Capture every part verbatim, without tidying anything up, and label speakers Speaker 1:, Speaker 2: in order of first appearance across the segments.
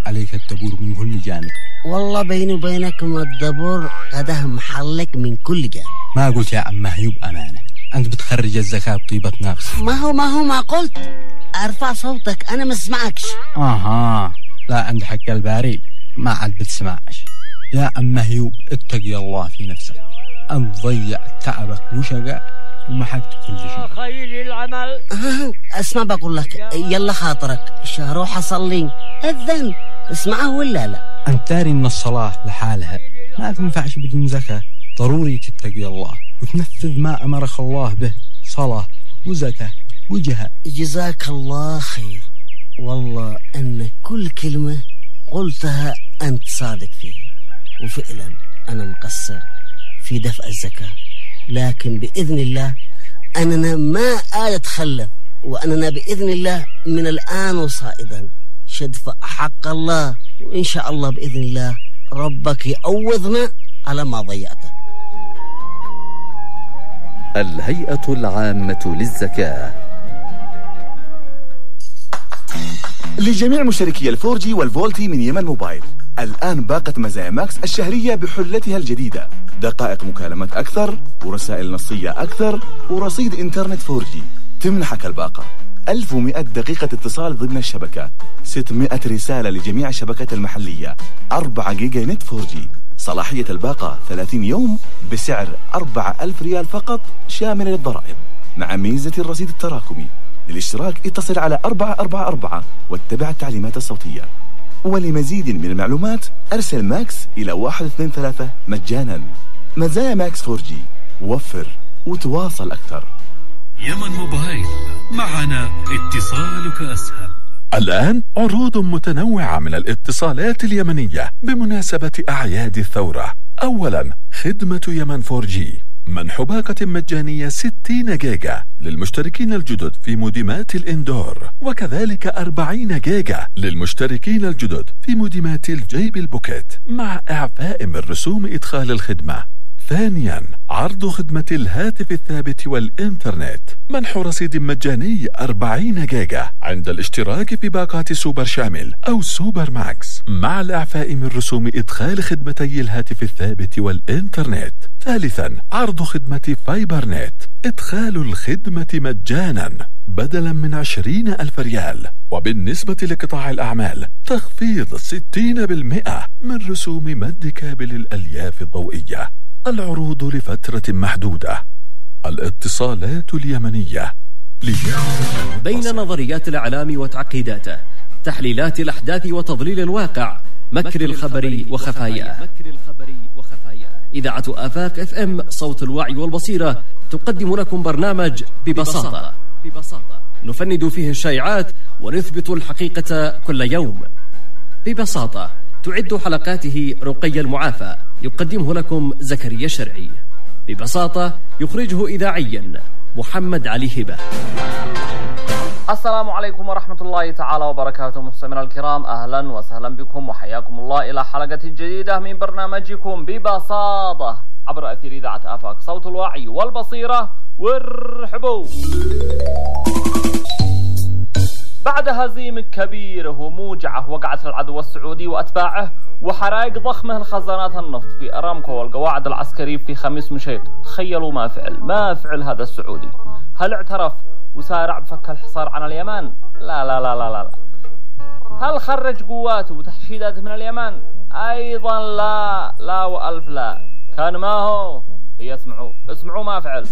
Speaker 1: عليك الدبور من كل جانب.
Speaker 2: والله بيني وبينكم الدبور غده محلك من كل جانب.
Speaker 1: ما قلت يا عم هيوب أمانة، أنت بتخرج الزكاة بطيبة نفس.
Speaker 2: ما هو ما هو ما قلت ارفع صوتك، أنا ما اسمعكش.
Speaker 1: آها لا، عند حق الباري ما عاد بتسمعش. يا عم هيوب اتقي الله في نفسك، أنت ضيع تعبك وشقة ومحقت كل شيء.
Speaker 3: خير العمل.
Speaker 2: اسمع بقول لك، يلا خاطرك روح أصلي أذن، اسمعه ولا لا؟
Speaker 1: أنت داري إن الصلاة لحالها ما تنفعش بدون زكاة، ضروري تتقي الله وتنفذ ما أمرك الله به، صلاة وزكاة وجهاد.
Speaker 2: جزاك الله خير، والله أن كل كلمة قلتها أنت صادق فيها، وفعلا أنا مقصر في دفع الزكاة، لكن بإذن الله أننا ما أتخلف، وأننا بإذن الله من الآن وصائدا شدفع حق الله، وإن شاء الله بإذن الله ربك يعوضنا على ما ضيعته.
Speaker 4: الهيئة العامة للزكاة.
Speaker 5: لجميع مشتركي الفورجي والفولتي من يمن موبايل، الآن باقة مزايا ماكس الشهرية بحلتها الجديدة، دقائق مكالمات أكثر ورسائل نصية أكثر ورصيد إنترنت فورجي. تمنحك الباقة ألف ومئة دقيقة اتصال ضمن الشبكة، ستمئة رسالة لجميع الشبكات المحلية، أربعة جيجا نت فورجي. صلاحية الباقة ثلاثين يوم بسعر أربعة ألف ريال فقط شامل للضرائب، مع ميزة الرصيد التراكمي. للاشتراك اتصل على أربعة أربعة أربعة واتبع التعليمات الصوتية. ولمزيد من المعلومات أرسل ماكس إلى واحد اثنين ثلاثة مجانا. مزايا ماكس فورجي، وفر وتواصل أكثر.
Speaker 6: يمن موبايل، معنا اتصالك أسهل.
Speaker 7: الآن عروض متنوعة من الاتصالات اليمنية بمناسبة أعياد الثورة. أولا، خدمة يمن فور جي، منح باقة مجانية ستين جيجا للمشتركين الجدد في موديمات الإندور، وكذلك أربعين جيجا للمشتركين الجدد في موديمات الجيب البوكيت، مع إعفاء من رسوم إدخال الخدمة. ثانيا، عرض خدمة الهاتف الثابت والإنترنت، منح رصيد مجاني أربعين جيجا عند الاشتراك في باقات سوبر شامل أو سوبر ماكس، مع الإعفاء من رسوم إدخال خدمتي الهاتف الثابت والإنترنت. ثالثا، عرض خدمة فايبر نت، إدخال الخدمة مجانا بدلا من عشرين ألف ريال، وبالنسبة لقطاع الأعمال تخفيض ستين بالمئة من رسوم مد كابل الألياف الضوئية. العروض لفترة محدودة. الاتصالات اليمنية.
Speaker 8: بين نظريات الإعلام وتعقيداته، تحليلات الأحداث وتضليل الواقع، مكر الخبر وخفاياه. إذاعة آفاق اف ام صوت الوعي والبصيرة تقدم لكم برنامج ببساطة. نفند فيه الشائعات ونثبت الحقيقة كل يوم. ببساطة تعد حلقاته رقي المعافى، يقدمه لكم زكريا شرعي. ببساطة يخرجه إذاعيا محمد علي هبة.
Speaker 9: السلام عليكم ورحمة الله تعالى وبركاته. مستمعينا الكرام، أهلا وسهلا بكم وحياكم الله إلى حلقة جديدة من برنامجكم ببساطة عبر أثير إذاعة آفاق صوت الوعي والبصيرة. وارحبوا. بعد هزيمة كبيرة وموجعة وقعت العدو السعودي وأتباعه وحرائق ضخمة لخزانات النفط في أرامكو والقواعد العسكرية في خميس مشيط، تخيلوا ما فعل ما فعل هذا السعودي. هل اعترف وسارع بفك الحصار عن اليمن؟ لا لا لا لا لا. هل خرج قواته وتحشيداته من اليمن؟ أيضا لا لا وألف لا. كان ما هو هي اسمعوا اسمعوا ما فعل.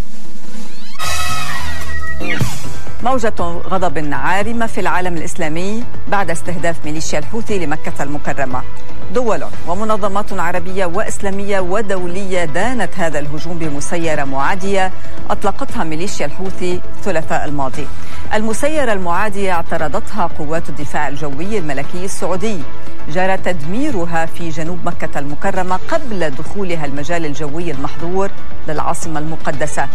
Speaker 10: موجة غضب عارمة في العالم الإسلامي بعد استهداف ميليشيا الحوثي لمكة المكرمة. دول ومنظمات عربية وإسلامية ودولية دانت هذا الهجوم بمسيرة معادية أطلقتها ميليشيا الحوثي الثلاثاء الماضي. المسيرة المعادية اعترضتها قوات الدفاع الجوي الملكي السعودي، جرى تدميرها في جنوب مكة المكرمة قبل دخولها المجال الجوي المحظور للعاصمة المقدسة.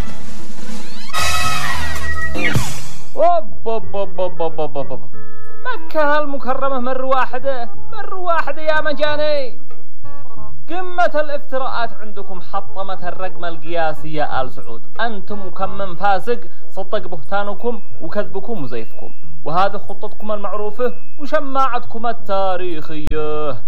Speaker 9: أوب أوب أوب أوب أوب أوب أوب. مكة المكرمة مرة واحدة مرة واحدة يا مجاني. قمة الافتراءات عندكم حطمت الرقم القياسي يا آل سعود. أنتم وكم من فاسق صدق بهتانكم وكذبكم وزيفكم، وهذه خطتكم المعروفة وشماعتكم التاريخية.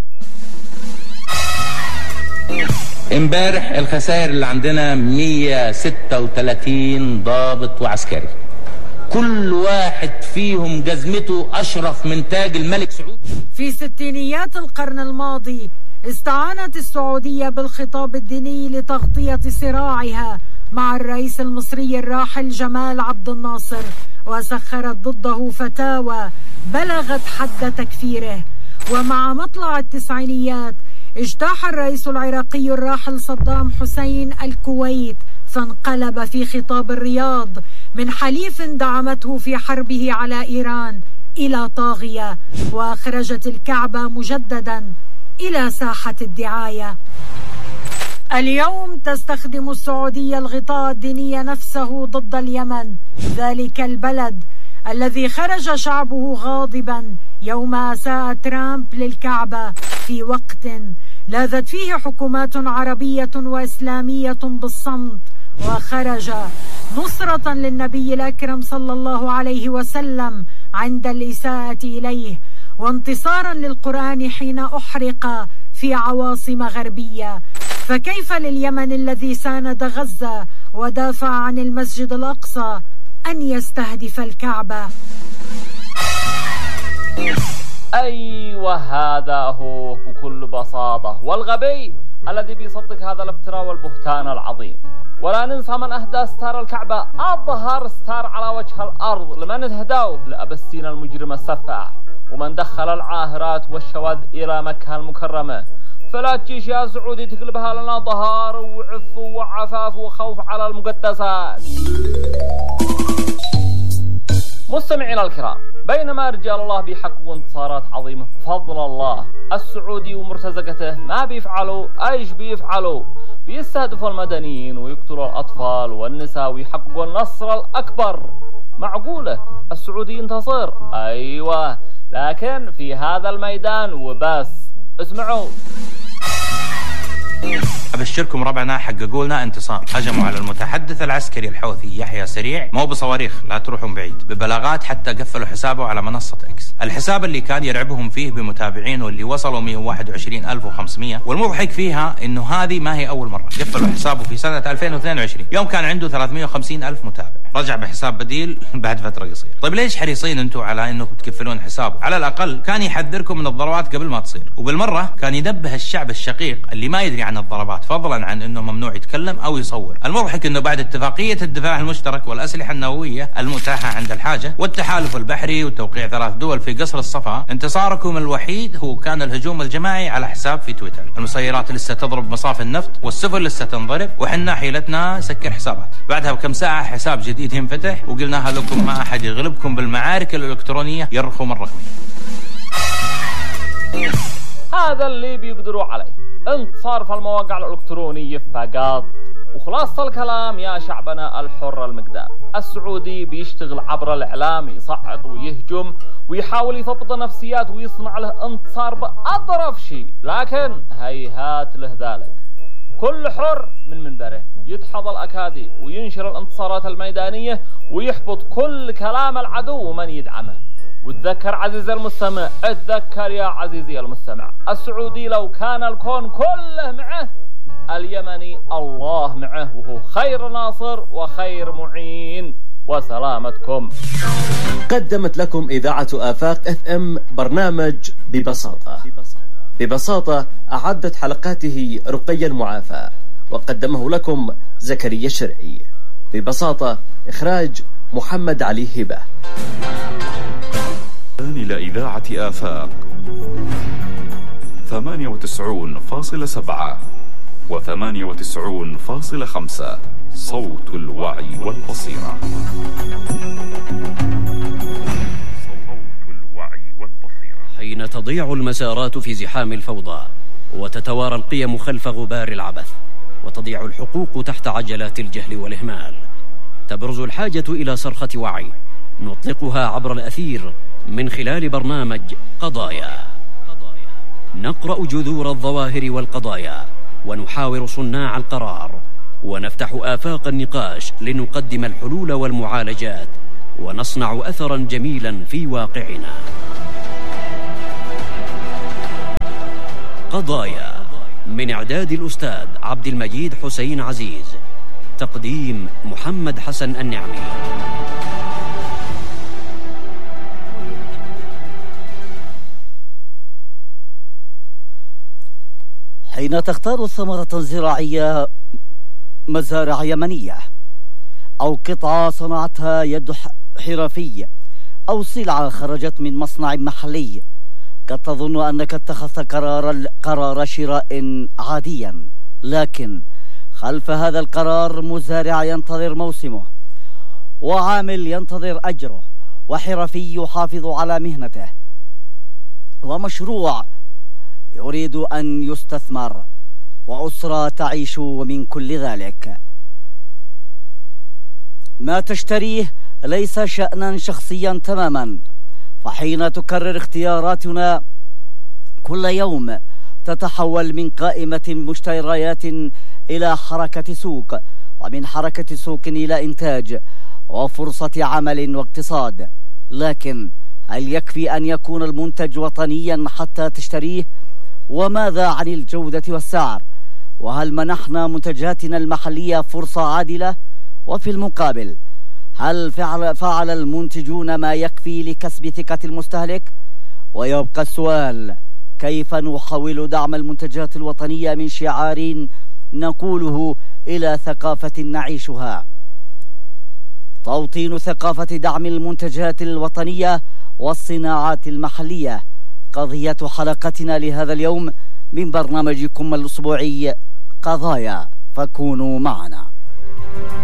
Speaker 3: امبارح الخسائر اللي عندنا مية وستة وثلاثين ضابط وعسكري، كل واحد فيهم جزمته أشرف من تاج الملك سعود.
Speaker 11: في ستينيات القرن الماضي استعانت السعودية بالخطاب الديني لتغطية صراعها مع الرئيس المصري الراحل جمال عبد الناصر، وسخرت ضده فتاوى بلغت حد تكفيره. ومع مطلع التسعينيات اجتاح الرئيس العراقي الراحل صدام حسين الكويت، فانقلب في خطاب الرياض من حليف دعمته في حربه على إيران إلى طاغية، وأخرجت الكعبة مجددا إلى ساحة الدعاية. اليوم تستخدم السعودية الغطاء الديني نفسه ضد اليمن، ذلك البلد الذي خرج شعبه غاضبا يوم أساء ترامب للكعبة في وقت لاذت فيه حكومات عربية وإسلامية بالصمت، وخرج نصرة للنبي الأكرم صلى الله عليه وسلم عند الإساءة إليه، وانتصارا للقرآن حين أحرق في عواصم غربية. فكيف لليمن الذي ساند غزة ودافع عن المسجد الأقصى أن يستهدف الكعبة؟
Speaker 9: أيوة هذا هو بكل بساطة، والغبي الذي بيصدق هذا الافتراء والبهتان العظيم. ولا ننسى من أهدى ستار الكعبة، أظهر ستار على وجه الأرض لمن اهدوه لأبسين المجرم السفاح، ومن دخل العاهرات والشواذ إلى مكة المكرمة. فلا تجيش يا سعودي تقلبها لنا ظهار وعف وعفاف وخوف على المقدسات. مستمعينا الكرام، بينما رجال الله بيحققوا انتصارات عظيمة بفضل الله، السعودي ومرتزقته ما بيفعلوا ايش بيفعلوا؟ بيستهدفوا المدنيين ويقتلوا الأطفال والنساء ويحققوا النصر الأكبر. معقولة السعودي ينتصر؟ أيوة، لكن في هذا الميدان وبس. اسمعوا،
Speaker 12: أبشركم ربعنا حققوا لنا انتصار. هجموا على المتحدث العسكري الحوثي يحيى سريع، مو بصواريخ لا تروحون بعيد، ببلاغات حتى قفلوا حسابه على منصة إكس، الحساب اللي كان يرعبهم فيه بمتابعين واللي وصلوا مئة وواحد وعشرين ألف وخمسمئة. والمضحك فيها إنه هذه ما هي أول مرة. قفلوا حسابه في سنة ألفين واثنين وعشرين يوم كان عنده ثلاثمئة وخمسين ألف متابع، رجع بحساب بديل بعد فترة قصيرة. طيب ليش حريصين أنتم على إنه تكفلون حسابه؟ على الأقل كان يحذركم من الضربات قبل ما تصير، وبالمرة كان ينبه الشعب الشقيق اللي ما يدري عن الضربات، فضلا عن انه ممنوع يتكلم او يصور. المضحك انه بعد اتفاقية الدفاع المشترك والاسلحة النووية المتاحة عند الحاجة والتحالف البحري وتوقيع ثلاث دول في قصر الصفا، انتصاركم الوحيد هو كان الهجوم الجماعي على حساب في تويتر. المسيرات لسه تضرب مصافي النفط والسفن لسه تنضرب، وحنا حيلتنا سكر حسابات. بعدها بكم ساعة حساب جديد ينفتح، وقلناها لكم ما احد يغلبكم بالمعارك الالكترونية يرخم الرقمي.
Speaker 9: هذا اللي بيقدروا عليه، انتصار في المواقع الإلكترونية فقط. وخلاصة الكلام يا شعبنا الحر المقدام، السعودي بيشتغل عبر الإعلام، يصعد ويهجم ويحاول يثبط نفسيات ويصنع له انتصار بأظرف شيء، لكن هيهات له ذلك. كل حر من منبره يدحض الأكاذيب وينشر الانتصارات الميدانية ويحبط كل كلام العدو ومن يدعمه. وتذكر عزيزي المستمع، اتذكر يا عزيزي المستمع، السعودي لو كان الكون كله معه، اليمني الله معه وهو خير ناصر وخير معين. وسلامتكم.
Speaker 8: قدمت لكم إذاعة آفاق اف ام برنامج ببساطة. ببساطة أعدت حلقاته رقيا معافى، وقدمه لكم زكريا الشرعي. ببساطة إخراج محمد علي هبة.
Speaker 13: إلى إذاعة آفاق ثمانية وتسعون فاصلة سبعة وثمانية وتسعون فاصلة خمسة، صوت الوعي والبصيرة.
Speaker 8: حين تضيع المسارات في زحام الفوضى، وتتوارى القيم خلف غبار العبث، وتضيع الحقوق تحت عجلات الجهل والإهمال، تبرز الحاجة إلى صرخة وعي نطلقها عبر الأثير من خلال برنامج قضايا. نقرأ جذور الظواهر والقضايا ونحاور صناع القرار، ونفتح آفاق النقاش لنقدم الحلول والمعالجات، ونصنع أثرا جميلا في واقعنا. قضايا، من إعداد الأستاذ عبد المجيد حسين عزيز، تقديم محمد حسن النعمي.
Speaker 14: حين تختار ثمرة زراعية مزارع يمنية، أو قطعة صنعتها يد حرفي، أو سلعة خرجت من مصنع محلي، قد تظن أنك اتخذت قرار قرار شراء عاديا، لكن خلف هذا القرار مزارع ينتظر موسمه، وعامل ينتظر أجره، وحرفي يحافظ على مهنته، ومشروع يريد أن يستثمر، وأسرة تعيش من كل ذلك. ما تشتريه ليس شأنا شخصيا تماما، فحين تكرر اختياراتنا كل يوم تتحول من قائمة مشتريات إلى حركة سوق، ومن حركة سوق إلى إنتاج وفرصة عمل واقتصاد. لكن هل يكفي أن يكون المنتج وطنيا حتى تشتريه؟ وماذا عن الجودة والسعر؟ وهل منحنا منتجاتنا المحلية فرصة عادلة؟ وفي المقابل هل فعل, فعل المنتجون ما يكفي لكسب ثقة المستهلك؟ ويبقى السؤال: كيف نحول دعم المنتجات الوطنية من شعار نقوله إلى ثقافة نعيشها؟ توطين ثقافة دعم المنتجات الوطنية والصناعات المحلية قضية حلقتنا لهذا اليوم من برنامجكم الأسبوعي قضايا، فكونوا معنا.